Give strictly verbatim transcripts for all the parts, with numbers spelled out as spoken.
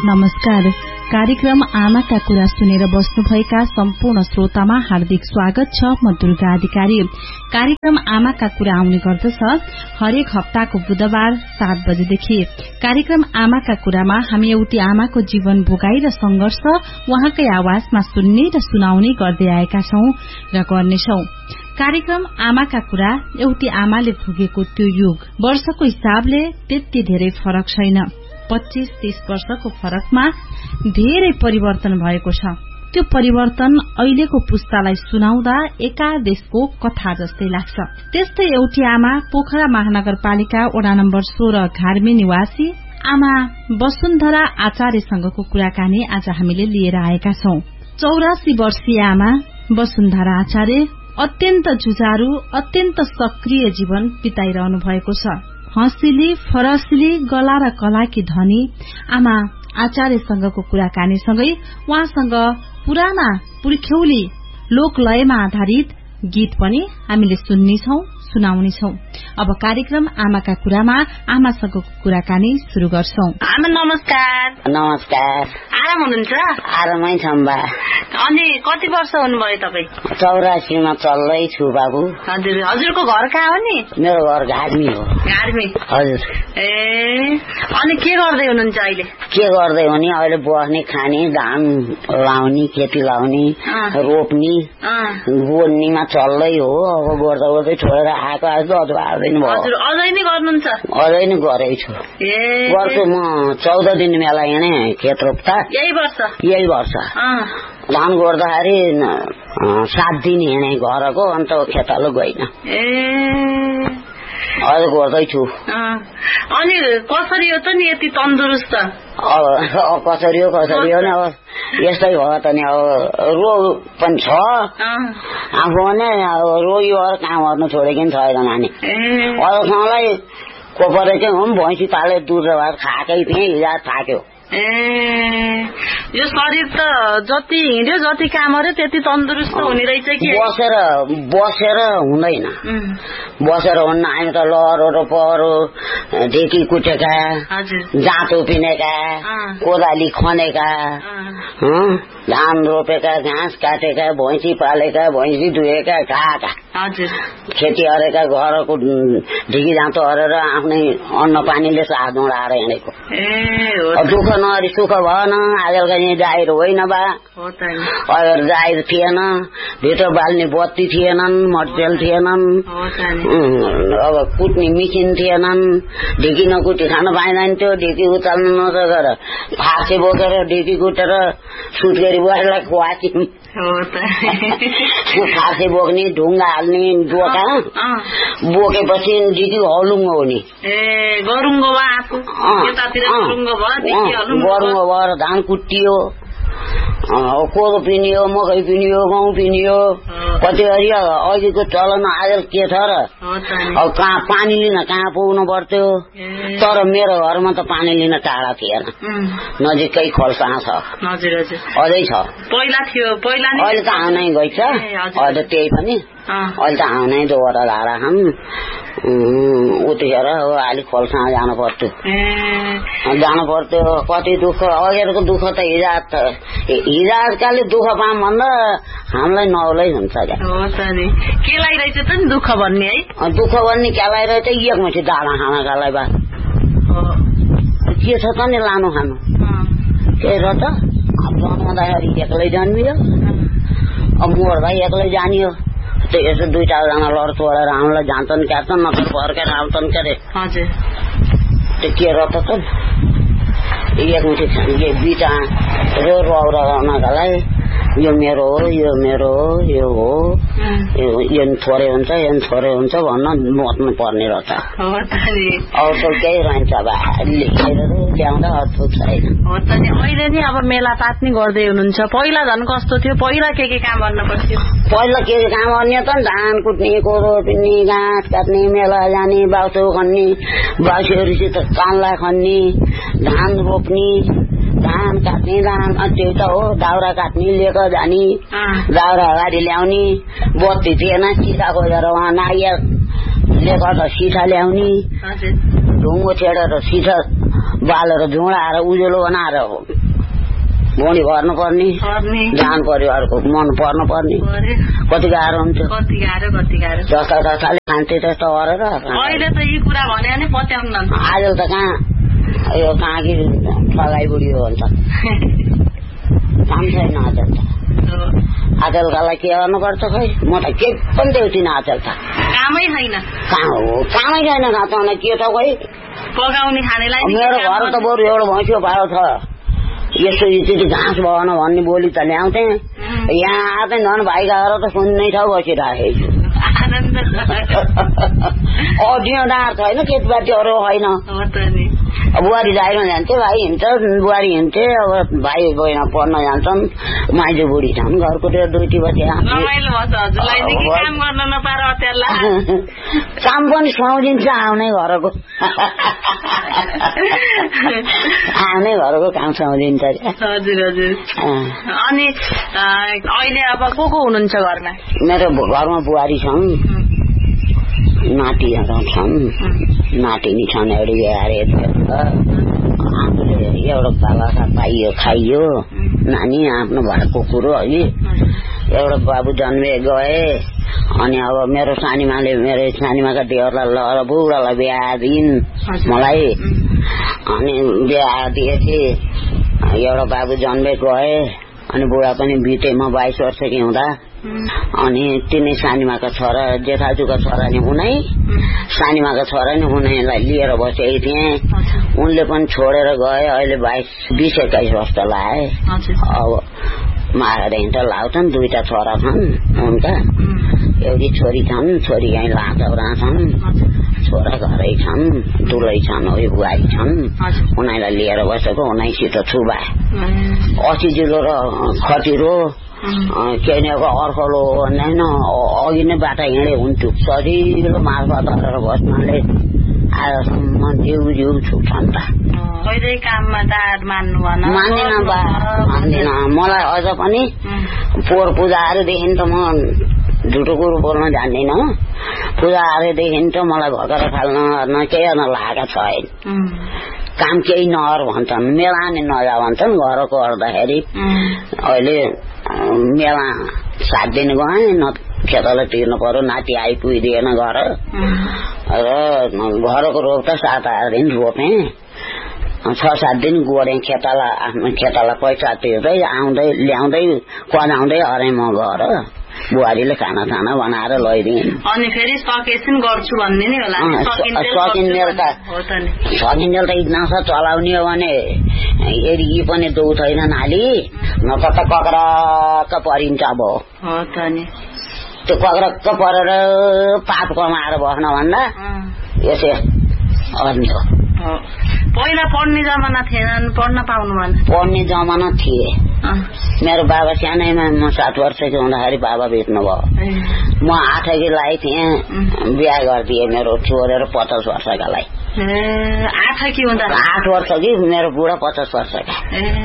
नमस्कार। कार्यक्रम आमाका कुरा सुनेर बस्नुभएका सम्पूर्ण श्रोतामा हार्दिक स्वागत छ। म दुर्गा अधिकारी। कार्यक्रम आमाका कुरा आउने गर्दछ हरेक हप्ताको बुधबार सात बजेदेखि। कार्यक्रम आमाका कुरामा हामी एउटी आमाको जीवन भोगाई र संघर्ष उहाँकै आवाजमा सुन्ने र सुनाउने गर्दै आएका छौं र गर्नेछौं। कार्यक्रम आमाका कुरा एउटी आमाले भोगेको त्यो युग वर्षको हिसाबले त्यति धेरै फरक छैन। पच्चीस तीस वर्षको फरकमा धेरै परिवर्तन भएको छ। त्यो परिवर्तन अहिलेको पुस्तालाई सुनाउँदा एका देशको कथा जस्तै लाग्छ। त्यस्तै एउटी आमा पोखरा महानगरपालिका वडा नम्बर सोह्र घार्मे निवासी आमा वसुन्धरा आचार्यसँगको कुराकानी आज हामीले लिएर आएका छौं। चौरासी वर्षीय आमा वसुन्धरा आचार्य अत्यन्त जुझारू अत्यन्त सक्रिय जीवन बिताइरहनु भएको छ। हँसिली फरसिली गला र कलाकी धनी आमा आचार्यसँगको कुराकानीसँगै उहाँसँग पुराना पुर्ख्यौली लोकलयमा आधारित गीत पनि हामीले सुन्नेछौं सुनाउनेछौं। अब कार्यक्रम आमाका कुरामा आमासँगको कुराकानी शुरू गर्छौं। आमा नमस्कार। नमस्कार। आराम हुनुहुन्छ? आरामै छौं बा। अनि कति वर्ष हुनुभयो तपाईँ? चौरासीमा चल्दैछु बाबु। हजुर। हजुरको घर कहाँ हो नि? मेरो घर घार्मी हो। घार्मी? हजुर। ए अनि के गर्दै हुनुहुन्छ अहिले? के गर्दै हो नि अहिले बस्ने खाने धान लाउने खेती लाउने रोप्ने गोड्नेमा चल्दै हो। अब गर्दा गर्दै छोडेर आएको आज अझ आउँदैन भयो। हजुर अझै नै गर्नुहुन्छ? अझै नै गरेको छु। ए गर्छु म चौध दिन मेला हिँडे खेत रोप्दा। यही वर्ष? यही वर्ष धान गोड्दाखेरि सात दिन हिँडे घरको अन्त खेतालो गइन। ए अहिले गर्दैछु। अनि कसरी हो त नि यति तन्दुरुस्त? अब कसरी हो कसरी हो नि अब यस्तै भयो त नि। अब रोग पनि छ आफू नै अब रोगी भएर काम गर्नु छोडेको छैन नानी। अरूसँगलाई कोपरे चाहिँ हो भैँसी पाले दुध भएर खाएकै थिएँ हिजो थाक्यो। ए यो शरीर त जति हिँड्यो जति काम गर्यो त्यति तन्दुरुस्त हुने रहेछ कि? बसेर बसेर हुँदैन। बसेर हुन्न। हामी त लहरो पहरो ढेकी कुटेका जाँतो पिनेका कोदाली खनेका धान रोपेका घाँस काटेका भैँसी पालेका भैँसी दुहेका खाएका खेती हरेका घरको ढिकी जाँतो हरेर आफ्नै अन्न पानीले साथ डोडाएर हिँडेको। दुःख नगरी सुख भएन। आजकलका यही जाहिर होइन बा। अगर जाहिर थिएन भित्र बाल्ने बत्ती थिएनन् मटेरियल थिएनन् अब कुट्ने मिसिन थिएनन् ढिकी नकुटी खान पाइँदैन थियो। ढिकी उचाल्नु नसकेर फाँसे बोकेर ढिकी कुटेर सुत्केरी बसेर खुवाच्यौँ। फाँसे बोक्ने ढुङ्गा हाल्ने बोका बोकेपछि ढिकी हलुङ्गो हुने। गरुङ्गो भएर धान कुटियो कोदो पिनियो मकै पिनियो गहुँ पिनियो कति गरी। अहिलेको चलन आज के छ र अब कहाँ पानी लिन कहाँ पुग्नु पर्थ्यो। तर मेरो घरमा त पानी लिन टाढा थिएन नजिकै खोल्सा छ अझै छ। पहिला थियो पहिला अहिले त आउनै गइछ। अहिले त त्यही पनि अहिले त आउनै दोहोरा धारा खान उतिखेर अलिक खोल्सा जानु पर्थ्यो जानु पर्थ्यो। कति दुःख अहिलेको दुःख त हिजात हिजातकाले दुःख पाऊँ भन्दा हामीलाई नौलै हुन्छ। केलाई रहेछ त नि दुःख भन्ने है? दुःख भन्ने केलाई रहेछ एक मुठी दाना खानाकालाई बा के छ त नि लानु खानु त्यही र त। जन्माउँदाखेरि एक्लै जन्मियो अब मर्दा एक्लै जानियो। त्यो यसो दुईटा जना लड छोडेर हामीलाई जान्छन् क्याच्छन् न त फर्केर आउँछन् के अरे। त्यो के र त एक मुठी बिटा यो रौराउनकालाई यो मेरो हो यो मेरो हो यो हो यो थोरै हुन्छ यो थोरै हुन्छ भन्न मत्नु पर्ने रहेछ। अब त केही रहन्छ अब लेखेर ल्याउँदा अर्थुक छैन। अहिले नि अब मेला पात नि गर्दै हुनुहुन्छ। पहिला झन् कस्तो थियो? पहिला के के काम गर्न पर्थ्यो? पहिला के के काम गर्ने त धान कुट्ने कोदो पिन्ने घाँस काट्ने मेला जाने बाउसो खन्ने बाउसीहरूसित कानलाई खन्ने धान रोप्ने धान काट्ने धान त्यो त हो दाउरा काट्ने लिएर जाने दाउरा अगाडि ल्याउने बत्ती थिएन सिसा खोजेर उहाँ नाइया लिएर सिसा ल्याउने ढुङ्गो छेडेर सिसा बालेर झुँडाएर उज्यालो बनाएर भोनी भर्नु पर्ने जान परिवारको मन पर्नु पर्ने कति गाह्रो हुन्थ्यो कति गाह्रो कति गाह्रो जस्ता जस्ताले खान्थे त्यस्तो गरेर अहिले त यी कुरा भने नि पत्याउन आज त कहाँ यो कहाँ कि ठगाई बुढी हो भन्छ काम छैन अचेल त अचेलकालाई के गर्नुपर्छ खै म त के पनि देउथिन अचेल त कामै छैन कहाँ हो कामै छैन खाँचाउन के छ खै पकाउने खानेलाई मेरो घर त बरु एउटा भैँसियो पायो छ यस्तो यति घाँस भएन भन्ने बोली त ल्याउँथे यहाँ आएँ झन् भाइका घर त सुन्नै ठाउँ बसिराखेको छु अडियो डाँड छैन खेतपातीहरू होइन बुहारी दाइमा जान्थे भाइ हिँड्छ बुहारी हिँड्थे अब भाइ बहिना पढ्न जान्छन् माइजू बुढी छन् घरको त्यो दुईटी बजे काम पनि सुनाउदिन्छ आउने घरको आउने घरको काम सुनाउदिन्छ हजुर हजुर अनि अहिले अब को को हुनुहुन्छ घरमा मेरो घरमा बुहारी छन् नातिहरू छन् नातिनी छन् एउटी बिहारे आफूले एउटा बाबा पाइयो खाइयो नानी आफ्नो भएको कुरो अघि एउटा बाबु जन्मे गए अनि अब मेरो सानीमाले मेरो सानीमाका देवरलाई लगेर बुढालाई बिहा दिइन् मलाई अनि बिहा दिएपछि एउटा बाबु जन्मे गए अनि बुढा पनि बिते म बाइस वर्षकी हुँदा अनि तिनै सानीमाका छोरा जेठाजुका छोरा नि हुनै सानीमाका छोरा नि हुनैलाई लिएर बसेको थिएँ उनले पनि छोडेर गए अहिले बाइस बिस एक्काइस वर्ष लाए अब मारेर हिँड्दा लाउँछन् दुईटा छोरा छन् उनका एउटी छोरी छन् छोरी यहीँ लाचौरा छन् छोरा घरै छन् दुलै छन् हो बुहारी छन् उनीलाई लिएर बसेको उनीसित छुबा असी जिलो र खटिरो केनेको अर्कलो भन्दैन अघि नै बाटा हिँडे हुन्थ्यो सजिलो मार्फत गरेर बस्नाले आजसम्म जिउ जिउ छुट्छन् त काममा मान्दिन बा मान्दिन मलाई अझ पनि पोहोर पूजाहरूदेखि त म झुटो कुरो बोल्न जान्दिन पूजाहरूदेखि त मलाई भकर फाल्न केही गर्न लागेका छैन काम केही नगर भन्छन् मेला नि नजा भन्छन् घरको गर्दाखेरि अहिले मेला सात दिन गए न खेतलाई तिर्नु पर्यो नाति आइपुगिदिएन घर र घरको रोप त सात आठ दिन रोपे छ सात दिन गरे खेतालाई आफ्नो खेतालाई पैसा तिर्दै आउँदै ल्याउँदै कनाउँदै अरे म घर बुहारीले खाना खाना बनाएर लैदिए अनि फेरि सकेसन गर्छु भन्ने नि होला सकिन्जेल त सकिन्जेल त इतना चलाउने हो भने यदि यी पनि दौ छैन नाली न त कक्रक्क परिन्छ अब त्यो कक्रक्क परेर पाप कमाएर बस्न भन्दा यसो अन्य पहिला पढ्ने जमाना थिएन पढ्न पाउनु भन पढ्ने जमाना थिए मेरो बाबा सानैमा म सात वर्षको हुँदाखेरि बाबा बेच्नु भयो म आठकी लाई थिएँ बिहा गरिदिए मेरो छोरेर पचास वर्षकालाई आठकी हुँदा आठ वर्ष कि मेरो बुढा पचास वर्षका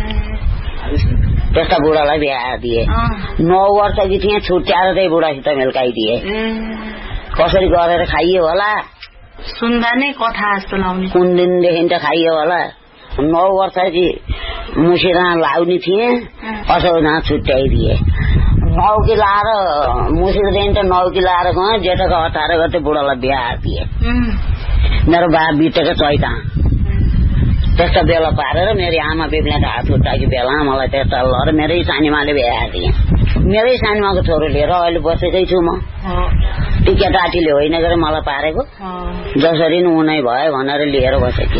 त्यस्ता बुढालाई बिहा दिए नौ वर्ष कि थिएँ छुट्याएर त्यही बुढासित मेल्काइदिए कसरी गरेर खाइयो होला सुन्दा नै कथा जस्तो लाउने कुन दिनदेखि त खाइयो होला नौ वर्ष कि मुसिरा लाउने थिएँ असौना छुट्याइदिए नौ कि लाएर मुसिरदेखि त नौ कि लाएर गएँ जेठको अठार गते बुढालाई बिहा दिए मेरो बा बितेको चैता त्यस्ता बेला पारेर मेरो आमा बिग्लेको हात खुट्टाको बेला मलाई त्यस्ता लर मेरै सानीमाले बिहा दिए मेरै सानीमाको छोरो लिएर अहिले बसेकै छु म ती केटाटीले होइन गरे मलाई पारेको जसरी नै उनै भयो भनेर लिएर बसेको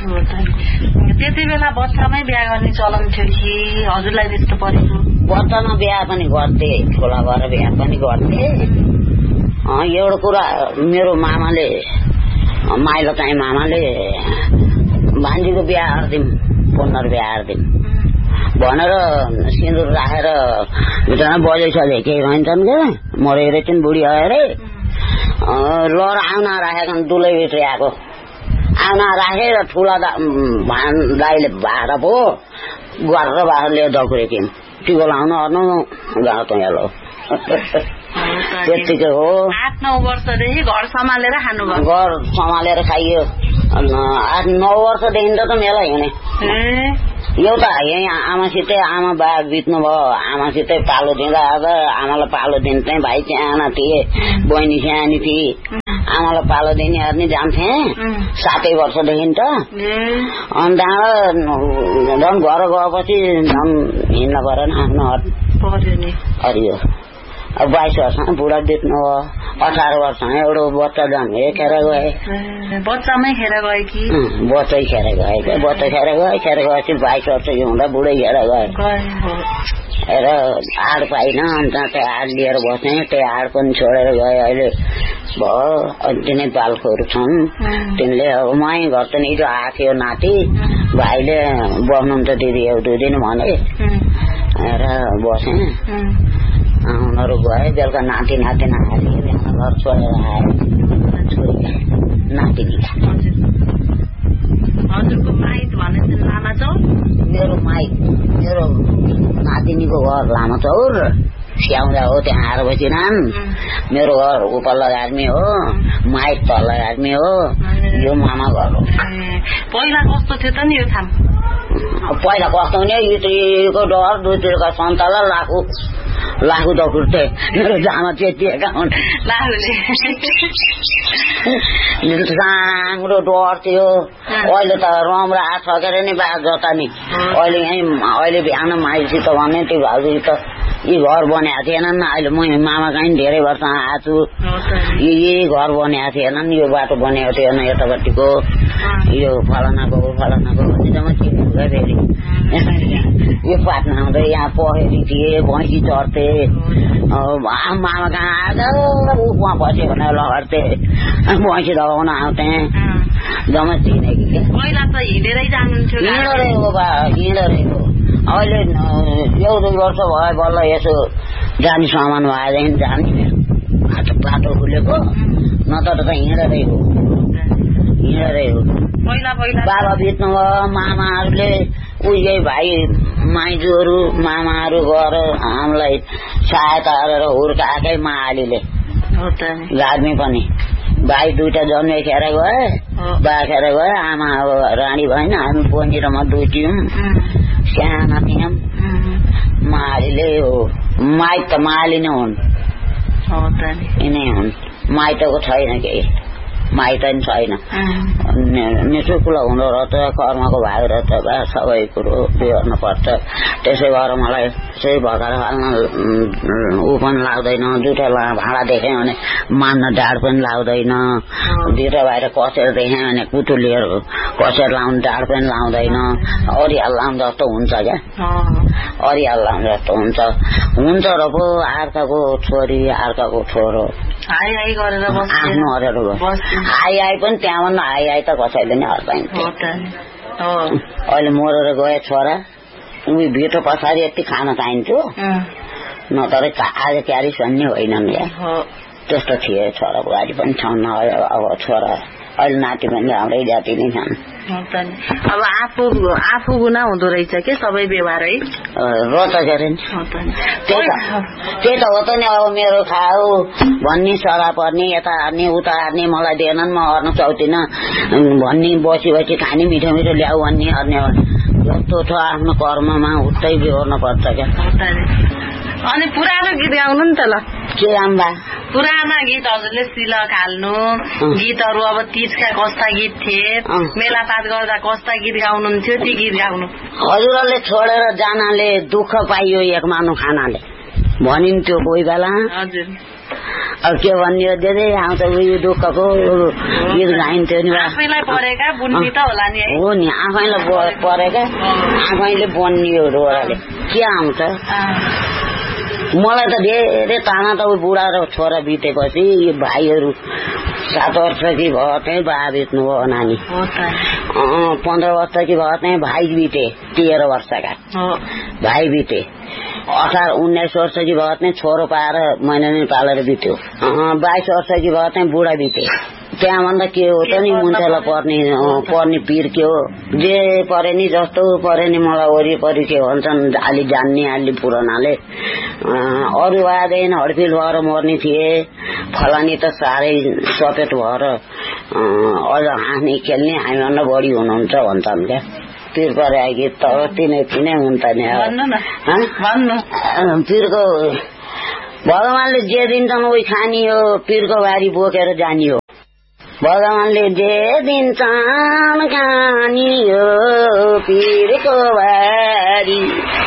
त्यति बेला बच्चामै बिहा गर्ने चलन थियो कि हजुरलाई त्यस्तो परेको बच्चामा बिहा पनि गर्थे ठुला भएर बिहा पनि गर्थे एउटा कुरा मेरो मामाले माइलो चाहिँ मामाले भान्जीको बिहा हार्दिउँ पुनर बिहा हार्दिउँ भनेर सिन्दुर राखेर बजै सजे केही रहन्छन् क्या मरेर चाहिँ बुढी अरे लर आउन राखेको दुलै भित्र आएको आउन राखेर ठुला दाइले भाडा पो गरेर बाहिर लिएर दौरे कि टिको लाउन अर्नु गएको त यहाँ लो त्यतिकै हो आठ नौ वर्षदेखि घर सम्हालेर खानुभयो घर सम्हालेर खाइयो आठ नौ वर्षदेखि त मेला हिँडे एउटा यहाँ आमासितै आमा बा बित्नुभयो आमासितै पालो दिँदा आमालाई पालो दिने चाहिँ भाइ साना थिए बहिनी सानी थिए आमालाई पालो दिनेहरू नि जान्थे सातै वर्षदेखि त अनि त्यहाँबाट झन् घर गएपछि झन् हिँड्न परेन आफ्नो हरियो अब बाइस वर्षमा बुढा बित्नु हो अठार वर्षमा एउटा बच्चा जन्मे खेर गए बच्चामै खेर गए कि बच्चै खेर गए क्या बच्चा खेर गए खेर गएपछि बाइस वर्ष हुँदा बुढै खेर गए र आड पाइन अन्त त्यो आड लिएर बसेँ त्यो आड पनि छोडेर गए अहिले भयो अझै नै बालकोहरू छन् तिमीले अब मै घर त नि हिजो आएको थियो नाति भाइले बस्नु त दिदी एक दुई दिन भने र बसेँ उनीहरू गए बेलुका नाति नाति नआए घर छोडेर आयो छोरी नातिनीलाई हजुरको माइत भनेपछि लामा चौर मेरो माइत मेरो नातिनीको घर लामा चौर स्याउँदा हो त्यहाँ आएर बसिरहन् मेरो घर उपल्लो घार्मी हो माइत तल्लो घार्मी हो यो मामा घर हो पहिला कस्तो थियो त नि यो ठाउँ पहिला कस्तो हुने युको डर दुईतिरका सन्ताला लाखु लाखु दकुर्थे मेरो जामा चेतिएका हुन् साङ्रो डर थियो अहिले त रमरा आएको छ के अरे नि बा जता नि अहिले यहीँ अहिले बिहान माइसित भने त्यो भाउजू त यी घर बनाएको थिएनन् अहिले म मामा कहीँ धेरै वर्ष आएको छु यी घर बनाएको थिएनन् यो बाटो बनेको थिएन यतापट्टिको यो फलानाको फलानाको जम्मा चिन्नु गयो फेरि यो पाट्न आउँदै यहाँ पहेरी थिए भैँसी चढ्थे मामा कहाँ आएर उहाँ बस्यो भने लहर्थे भैँसी दबाउन आउँथे जम्मा चिनेकी के पहिला त हिँडेरै जानुहुन्थ्यो हिँडेरै हो बा हिँडेरै हो अहिले एक दुई वर्ष भयो बल्ल यसो जाने सामान भएदेखि जाने बाटो बाटो खुलेको नत्र त हिँडेरै हो हिँडेरै हो पहिला पहिला बाबा बित्नु भयो मामाहरूले उही भाइ माइजूहरू मामाहरू गएर हामीलाई सहायता गरेर हुर्काएकै मालिले घार्मी पनि भाइ दुईटा जन्मे खेर गए बा खेर गए आमा अब रानी भएन हामी बहिनी र म दुई थियौँ साना थियौँ मालिले हो माइत त माली नै हुन् यिनै हुन् माइतको छैन केही माइत नि छैन निशुल्क हुँदो रहेछ कर्मको भाग रहेछ सबै कुरो बिहोर्नु पर्छ त्यसै भएर मलाई चाहिँ भगाएर हाल्न ऊ पनि लाग्दैन जुठा भाँडा देखेँ भने मान्न ढाड पनि लाग्दैन दुईटा बाहिर कसेर देखेँ भने कुटुलिएर कसेर लाउनु ढाड पनि लाउँदैन अरिहाल्लाम जस्तो हुन्छ क्या अरिहाल्लाम जस्तो हुन्छ हुन्छ र पो अर्काको छोरी अर्काको छोरो हाई हाई गरेर आफ्नो हरेर हाई आइ पनि त्यहाँभन्दा हाई आइ त कसैले नै हर्दैन अहिले मरेर गए छोरा उही भिटो पछाडि यति खान चाहिन्थ्यो न तर आज क्यारी भन्ने होइनन् या त्यस्तो थिए छोरा बुहारी पनि छन् अब छोरा अहिले नाति पनि हाम्रै जाति नै छन् अब आफू आफू गुना हुँदो रहेछ के सबै व्यवहार है र त के अरे त्यही त हो त नि अब मेरो खाऊ भन्ने सरा पर्ने यता हार्ने उता हार्ने मलाई दिएनन् म हर्न सक्दिनँ भन्ने बसी बसी खाने मिठो मिठो ल्याऊ भन्ने हर्ने जस्तो छ आफ्नो कर्ममा उतै बिहोर्नु पर्छ क्या अनि पुरानो गीत गाउनु नि त ल के आम्बा पुराना गीत हजुरले सिलक हाल्नु गीतहरू अब तीजका कस्ता गीत थिए मेलापात गर्दा कस्ता गीत गाउनुहुन्थ्यो ती गीत गाउनु हजुरले छोडेर जानाले दुःख पाइयो एक मानु खानाले भनिन्थ्यो कोही बेला हजुर अब के भन्ने धेरै आउँछ उयो दुःखको गीत गाइन्थ्यो नि आफैलाई परेका बुन्नी त होला नि हो नि आफैलाई परेका आफैले बन्नियोहरू के आउँछ मलाई त धेरै ताना त बुढा र छोरा बितेपछि यो भाइहरू सात वर्ष कि भयो चाहिँ बा बित्नु भयो नानी पन्ध्र वर्ष कि भयो चाहिँ भाइ बिते तेह्र वर्षका भाइ बिते अठार उन्नाइस वर्ष कि भयो चाहिँ छोरो पाएर महिना नै पालेर बित्यो बाइस वर्ष कि भयो चाहिँ बुढा बिते त्यहाँभन्दा के हो त नि मुन्टेलाई पर्ने पर्ने पीर के हो जे परे नि जस्तो परे नि मलाई वरिपरि के भन्छन् अलि जान्ने अलि पुरानाले अरू आएदैन हडफिल भएर मर्ने थिए फलानी त साह्रै सपेट भएर अझ हाँस्ने खेल्ने हामीभन्दा बढी हुनुहुन्छ भन्छन् क्या पिर परे गीत त तिनै तिनै हुन्छ नि पिरको भगवानले जे दिन्छन् उही खानी हो पिरको बारी बोकेर जानी हो भगवानले जे दिन्छन् खानी हो पिरको बारी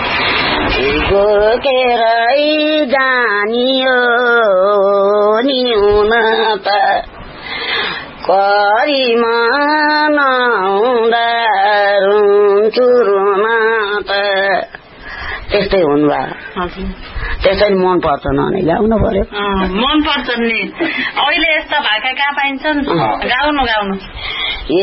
बोकेरै जानी हो नि हुन त करीमा नहुँदा रुन्छु रुन त त्यस्तै हुनु भयो त्यसै मन पर्छ नै गाउनु पर्यो मन पर्छ नि अहिले यस्ता भाका कहाँ पाइन्छन् गाउनु गाउनु